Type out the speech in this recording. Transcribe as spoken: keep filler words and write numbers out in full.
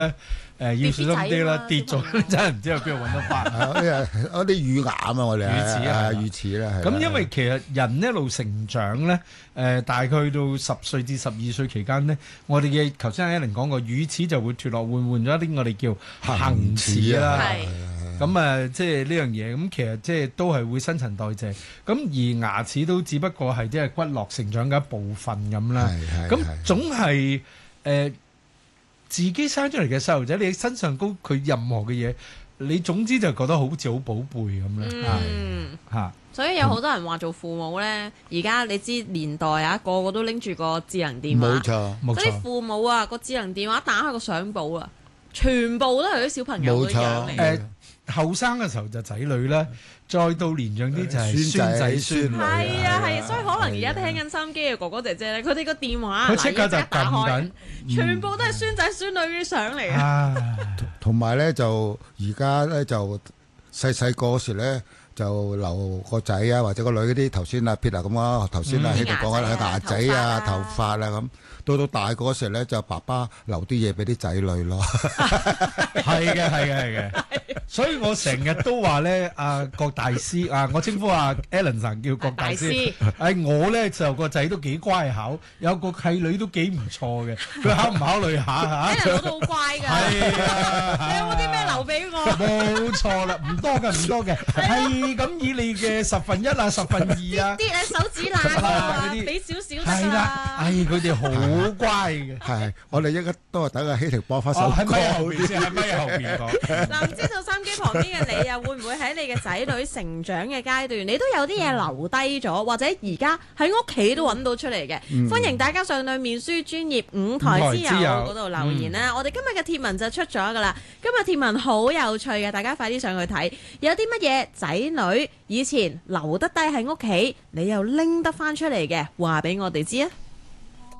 誒要小心啲啦，跌咗真係唔知喺邊度揾得翻。 嗰啲乳癌啊，我哋乳齒啊， 乳齒啦。 咁因為其實人一路成長咧，誒大概到十歲至十二歲期間咧，我哋嘅頭先阿 Ellen 講過，乳齒就會脫落，換換咗一啲我哋叫恆齒啦。咁啊，即係呢樣嘢，咁其實即係都係會新陳代謝。咁而牙齒都只不過係即係骨骼成長嘅一部分咁啦。咁總係誒。呃自己生出嚟嘅細路仔，你身上高佢任何嘅嘢，你總之就覺得好似好寶貝咁樣。 嗯，嚇。所以有好多人話做父母咧，而家你知年代啊，個個都拎住個智能電話。 冇錯，冇錯。 嗰啲父母啊，個智能電話打開個相簿啊，全部都係啲小朋友嘅樣嚟。 誒，後生嘅時候就仔女啦，再到年長啲就係孫仔孫女。 係啊係，所以可能而家聽緊收音機嘅哥哥姐姐咧，佢哋個電話佢即刻就撳緊， 全部都係孫仔孫女啲相嚟啊！同埋咧就而家咧就細細個時咧就留個仔啊或者個女嗰啲頭先啊 Peter 咁啊，頭先啊喺度講緊牙仔啊頭髮啊咁，到到大個時咧就爸爸留啲嘢俾啲仔女咯。 係嘅係嘅係嘅。所以我成日都話咧，阿郭大師啊，我稱呼阿 Ellen 神叫郭大師。誒，我咧就個仔都幾乖巧，有個契女都幾唔錯嘅。佢考唔考慮下嚇 ？Ellen 我都好乖㗎。 係啊， 你有冇啲咩留俾我？ 冇錯啦，唔多嘅唔多嘅，係咁以你嘅十分一啊、十分二啊， 啲誒手指爛啊，俾少少得啦。 唉，佢哋好乖嘅。 係，我哋應該都係等阿希婷播翻首歌。 喺咪後邊先？喺咪後邊講。 嗱，唔知道收音機旁邊嘅你啊，會唔會喺你嘅仔女成長嘅階段，你都有啲嘢留低咗，或者而家喺屋企都揾到出嚟嘅？嗯、歡迎大家上到面書專頁五台之友嗰度留言啦。嗯、我哋今日嘅貼文就出咗噶啦，今日貼文好有趣嘅，大家快啲上去睇。有啲乜嘢仔女以前留得低喺屋企，你又拎得翻出嚟嘅，話俾我哋知啊！